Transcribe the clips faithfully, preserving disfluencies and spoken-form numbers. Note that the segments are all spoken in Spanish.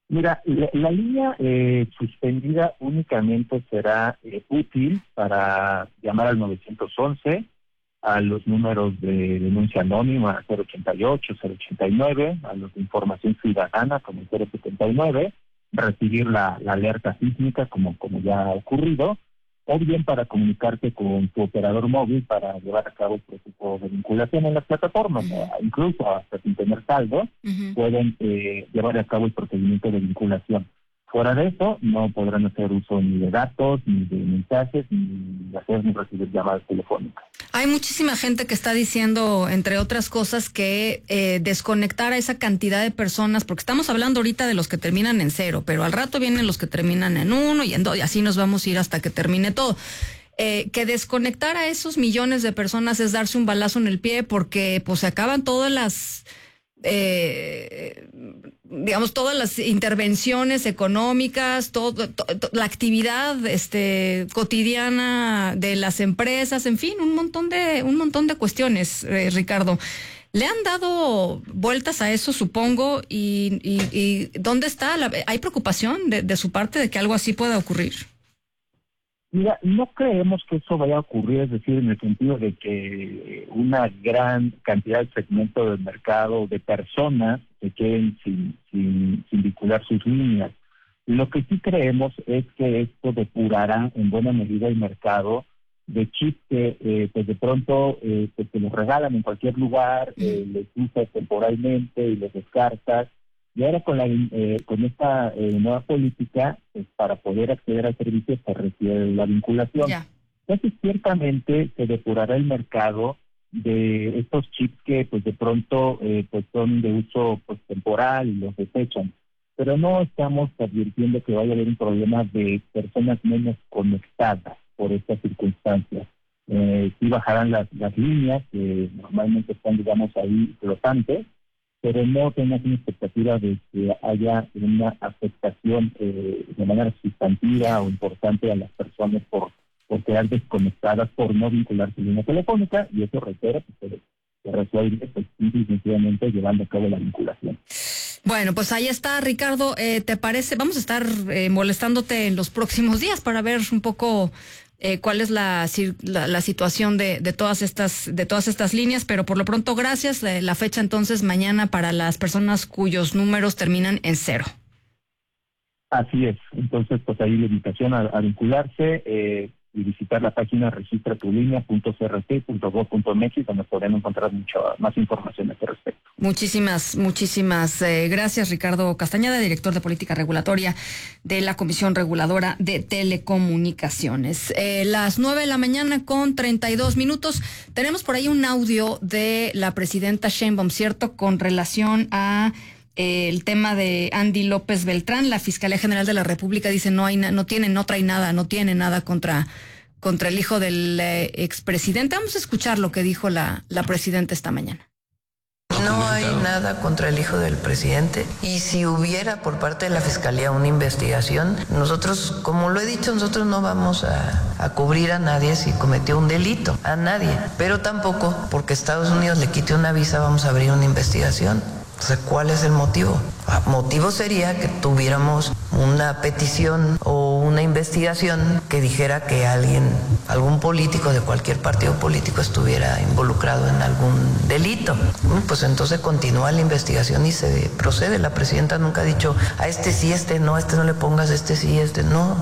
Mira, la, la línea eh, suspendida únicamente será eh, útil para llamar al nueve once, a los números de denuncia anónima cero ochenta y ocho, cero ochenta y nueve, a los de información ciudadana como el cero setenta y nueve, recibir la, la alerta sísmica como, como ya ha ocurrido, o bien para comunicarte con tu operador móvil para llevar a cabo el proceso de vinculación en las plataformas. Uh-huh. Incluso hasta sin tener saldo, uh-huh. pueden eh, llevar a cabo el procedimiento de vinculación. Fuera de eso, no podrán hacer uso ni de datos, ni de mensajes, ni hacer ni recibir llamadas telefónicas. Hay muchísima gente que está diciendo, entre otras cosas, que eh, desconectar a esa cantidad de personas, porque estamos hablando ahorita de los que terminan en cero, pero al rato vienen los que terminan en uno y en dos, y así nos vamos a ir hasta que termine todo. Eh, que desconectar a esos millones de personas es darse un balazo en el pie, porque pues se acaban todas las... Eh, digamos todas las intervenciones económicas, todo, to, to, la actividad este cotidiana de las empresas, en fin, un montón de un montón de cuestiones, eh, Ricardo. ¿Le han dado vueltas a eso, supongo? Y, y, y ¿dónde está? La, ¿hay preocupación de, de su parte de que algo así pueda ocurrir? Mira, no creemos que eso vaya a ocurrir, es decir, en el sentido de que una gran cantidad de segmento del mercado, de personas, se queden sin, sin, sin vincular sus líneas. Lo que sí creemos es que esto depurará en buena medida el mercado de chips que eh, pues de pronto eh, pues te los regalan en cualquier lugar, eh, les usas temporalmente y los descartas. Y ahora con la eh, con esta eh, nueva política, pues, para poder acceder al servicio se requiere la vinculación. Yeah. Entonces, ciertamente se depurará el mercado de estos chips que pues de pronto eh, pues son de uso pues temporal y los desechan. Pero no estamos advirtiendo que vaya a haber un problema de personas menos conectadas por estas circunstancias. Eh, sí bajarán las, las líneas que normalmente están, digamos, ahí flotantes, pero no tengas una expectativa de que haya una afectación eh, de manera sustantiva o importante a las personas por, por quedar desconectadas, por no vincular su línea telefónica, y eso requiere pues, que se resuelve pues, simple y sencillamente llevando a cabo la vinculación. Bueno, pues ahí está, Ricardo. Eh, ¿te parece? Vamos a estar eh, molestándote en los próximos días para ver un poco eh, cuál es la, la, la situación de, de todas estas de todas estas líneas, pero por lo pronto, gracias. Eh, la fecha entonces mañana para las personas cuyos números terminan en cero. Así es. Entonces, pues ahí la invitación a, a vincularse eh, y visitar la página registra tu línea punto c r t punto gob punto m x, donde podrán encontrar mucha más información a este respecto. Muchísimas, muchísimas eh, gracias, Ricardo Castañeda, director de Política Regulatoria de la Comisión Reguladora de Telecomunicaciones. Eh, las nueve de la mañana con treinta y dos minutos. Tenemos por ahí un audio de la presidenta Sheinbaum, ¿cierto?, con relación a eh, el tema de Andy López Beltrán. La Fiscalía General de la República dice no hay, na- no tiene, no trae nada, no tiene nada contra contra el hijo del eh, expresidente. Vamos a escuchar lo que dijo la, la presidenta esta mañana. No hay nada contra el hijo del presidente, y si hubiera por parte de la Fiscalía una investigación, nosotros, como lo he dicho, nosotros no vamos a, a cubrir a nadie si cometió un delito, a nadie, pero tampoco porque Estados Unidos le quite una visa vamos a abrir una investigación. O sea, ¿cuál es el motivo? El motivo sería que tuviéramos una petición o una investigación que dijera que alguien, algún político de cualquier partido político estuviera involucrado en algún delito. Pues entonces continúa la investigación y se procede. La presidenta nunca ha dicho a este sí, este no, a este no le pongas, este sí, este no.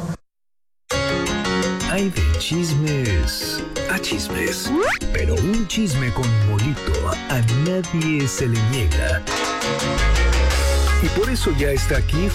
Hay de chismes a chismes, pero un chisme con molito a nadie se le niega. Y por eso ya está aquí